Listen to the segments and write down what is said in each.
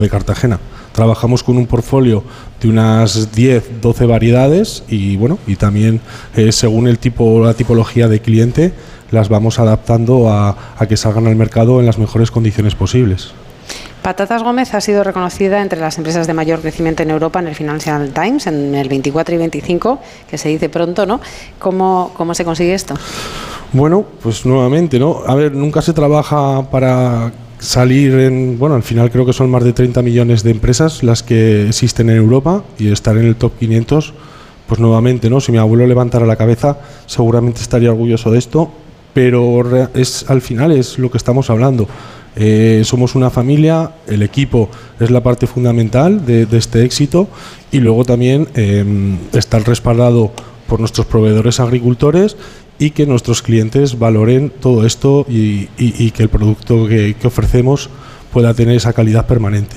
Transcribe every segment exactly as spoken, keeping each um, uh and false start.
de Cartagena. Trabajamos con un portfolio de unas diez, doce variedades y bueno, y también eh, según el tipo, la tipología de cliente, las vamos adaptando a, a que salgan al mercado en las mejores condiciones posibles. Patatas Gómez ha sido reconocida entre las empresas de mayor crecimiento en Europa en el Financial Times, en el veinticuatro y veinticinco, que se dice pronto, ¿no? ¿Cómo, cómo se consigue esto? Bueno, pues nuevamente, ¿no? A ver, nunca se trabaja para salir en... Bueno, al final creo que son más de treinta millones de empresas las que existen en Europa y estar en el top quinientos, pues nuevamente, ¿no? Si mi abuelo levantara la cabeza, seguramente estaría orgulloso de esto, pero es al final es lo que estamos hablando. Eh, somos una familia, el equipo es la parte fundamental de, de este éxito y luego también eh, estar respaldado por nuestros proveedores agricultores y que nuestros clientes valoren todo esto y, y, y que el producto que, que ofrecemos pueda tener esa calidad permanente.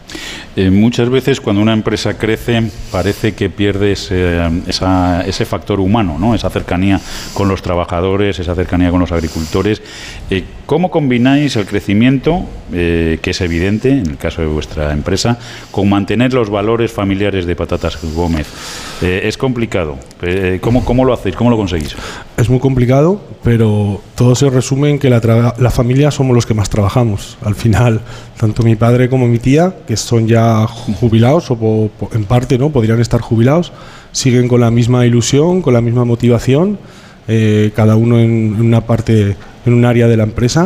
Eh, muchas veces cuando una empresa crece parece que pierde ese, esa, ese factor humano, ¿no? Esa cercanía con los trabajadores, esa cercanía con los agricultores. Eh, ¿Cómo combináis el crecimiento, eh, que es evidente en el caso de vuestra empresa, con mantener los valores familiares de Patatas Gómez? Eh, es complicado. Eh, ¿cómo, ¿Cómo lo hacéis? ¿Cómo lo conseguís? Es muy complicado, pero todo se resume en que la, la familia somos los que más trabajamos. Al final, tanto mi padre como mi tía, que son ya jubilados, o po, po, en parte no podrían estar jubilados, siguen con la misma ilusión, con la misma motivación, eh, cada uno en, en una parte, en un área de la empresa,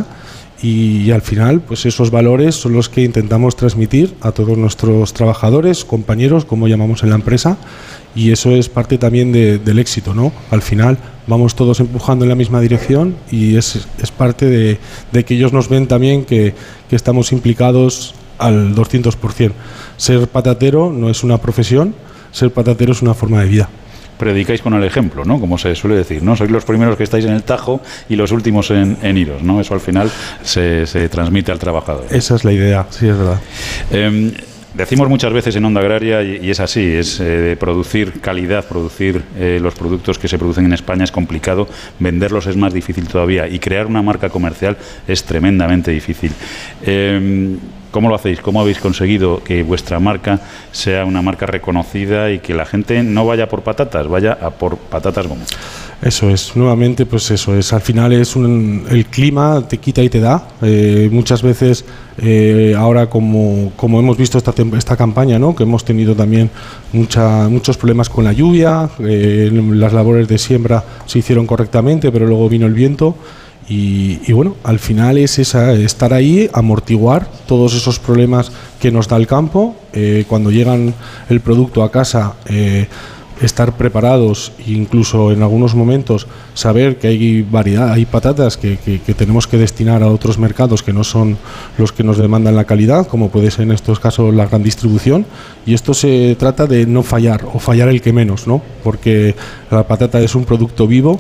y, y al final pues esos valores son los que intentamos transmitir a todos nuestros trabajadores, compañeros, como llamamos en la empresa, y eso es parte también de, del éxito, ¿no? Al final vamos todos empujando en la misma dirección y es, es parte de, de que ellos nos ven también que, que estamos implicados al doscientos por ciento. Ser patatero no es una profesión, ser patatero es una forma de vida. Predicáis con el ejemplo, ¿no? Como se suele decir, ¿no? Sois los primeros que estáis en el Tajo y los últimos en, en iros, ¿no? Eso al final se, se transmite al trabajador. Esa es la idea, sí, es verdad. Eh, Decimos muchas veces en Onda Agraria, y, y es así, es eh, producir calidad, producir eh, los productos que se producen en España es complicado, venderlos es más difícil todavía y crear una marca comercial es tremendamente difícil. Eh, ¿Cómo lo hacéis? ¿Cómo habéis conseguido que vuestra marca sea una marca reconocida y que la gente no vaya por patatas, vaya a por Patatas Gómez? Eso es, nuevamente, pues eso es, al final es un, el clima te quita y te da. Eh, muchas veces, eh, ahora como, como hemos visto esta, esta campaña, ¿no? Que hemos tenido también mucha, muchos problemas con la lluvia, eh, las labores de siembra se hicieron correctamente, pero luego vino el viento. Y, y bueno, al final es esa, estar ahí, amortiguar todos esos problemas que nos da el campo, eh, cuando llegan el producto a casa, eh, estar preparados, incluso en algunos momentos saber que hay variedad, hay patatas que, que, que tenemos que destinar a otros mercados que no son los que nos demandan la calidad, como puede ser en estos casos la gran distribución, y esto se trata de no fallar, o fallar el que menos, ¿no? Porque la patata es un producto vivo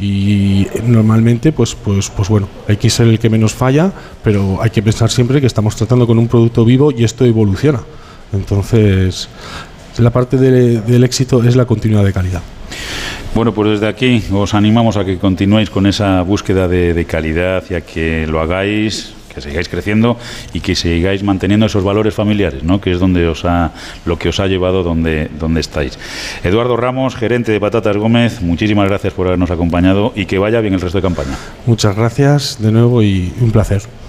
y normalmente pues, pues, pues bueno, hay que ser el que menos falla, pero hay que pensar siempre que estamos tratando con un producto vivo y esto evoluciona. Entonces la parte de, del éxito es la continuidad de calidad. Bueno, pues desde aquí os animamos a que continuéis con esa búsqueda de, de calidad y a que lo hagáis, que sigáis creciendo y que sigáis manteniendo esos valores familiares, ¿no? Que es donde os ha, lo que os ha llevado donde, donde estáis. Eduardo Ramos, gerente de Patatas Gómez, muchísimas gracias por habernos acompañado y que vaya bien el resto de campaña. Muchas gracias de nuevo y un placer.